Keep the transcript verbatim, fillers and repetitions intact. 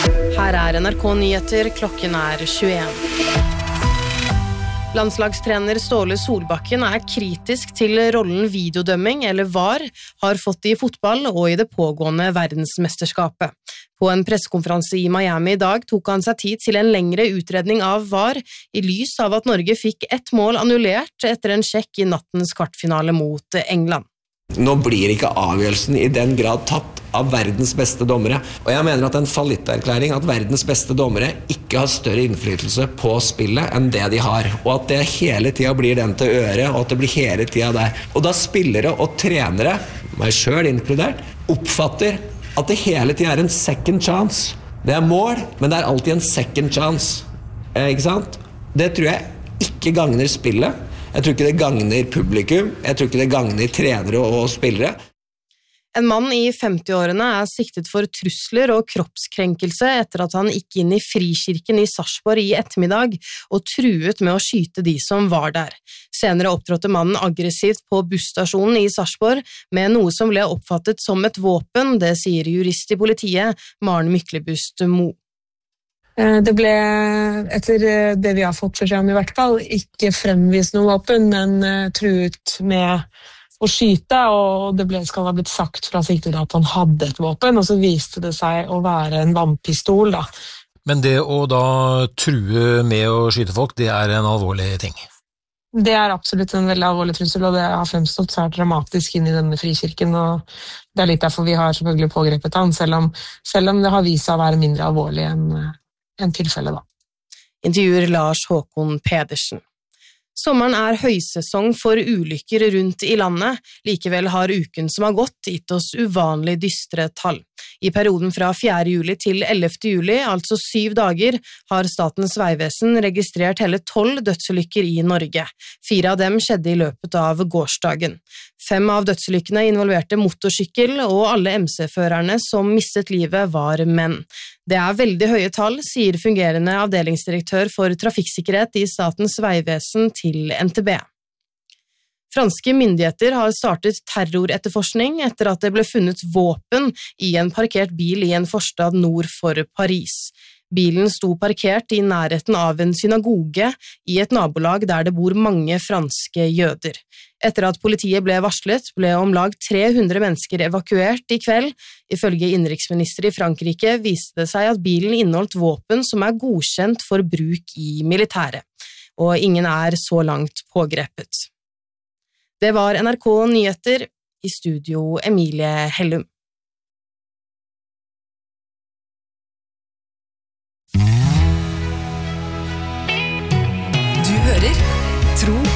Her er N R K Nyheter, klokken er tjueen. Landslagstrener Ståle Solbakken er kritisk til rollen videodømming, eller V A R, har fått i fotball og i det pågående verdensmesterskapet. På en pressekonferanse i Miami i dag tok han seg tid til en lengre utredning av V A R, i lys av at Norge fikk ett mål annullert etter en sjekk i nattens kvartfinale mot England. Nå blir ikke avgjørelsen i den grad tatt av verdens beste dommere. Og jeg mener at en fallitterklæring at verdens beste dommere ikke har større innflytelse på spillet enn det de har. Og at det hele tiden blir den til øre, og at det blir hele tiden der. Og da spillere og trenere, meg selv inkludert, oppfatter at det hele tiden er en second chance. Det er mål, men det er alltid en second chance. Eh, ikke sant? Det tror jeg ikke gagner spillet. Jeg tror ikke det gagner publikum. Jeg tror ikke det gagner trenere og spillere. En mann i femti-årene er siktet for trusler og kroppskrenkelse etter at han gikk inn i Frikirken i Sarpsborg i ettermiddag og truet med å skyte de som var der. Senere opptrådte mannen aggressivt på busstasjonen i Sarpsborg med noe som ble oppfattet som et våpen, det sier jurist i politiet, Maren Myklebust Mo. Det ble, etter det vi har fått beskjed om i hvert fall, ikke fremvist noe våpen, men truet med å skyte, og det ble, skal ha blitt sagt fra siktede at han hadde et våpen, og så viste det seg å være en vannpistol. Da. Men det å da true med å skyte folk, det er en alvorlig ting? Det er absolutt en veldig alvorlig trussel, og det har fremstått svært dramatisk inn i denne Frikirken, og det er litt derfor vi har selvfølgelig pågrepet han, selv om, selv om det har vist seg å være mindre alvorlig enn en tilfelle. Da. Intervjuer Lars Håkon Pedersen. Sommeren er høysesong for ulykker rundt i landet, likevel har uken som har gått gitt oss uvanlig dystre tall. I perioden fra fjerde juli til ellevte juli, altså syv dager, har Statens Vegvesen registrert hele tolv dødsulykker i Norge. Fire av dem skjedde i løpet av gårsdagen. Fem av dødsulykkene involverte motorsykkel, og alle M C-førerne som mistet livet var menn. Det er veldig høye tall, sier fungerende avdelingsdirektør for trafikksikkerhet i Statens Vegvesen til N T B. Franske myndigheter har startet terroretterforskning etter at det ble funnet våpen i en parkert bil i en forstad nord for Paris. Bilen sto parkert i nærheten av en synagoge i et nabolag der det bor mange franske jøder. Etter at politiet ble varslet, ble om lag tre hundre mennesker evakuert i kveld. Ifølge innenriksminister i Frankrike viste det seg at bilen inneholdt våpen som er godkjent for bruk i militæret, og ingen er så langt pågrepet. Det var N R K Nyheter, i studio Emilie Hellum. Du hører Tro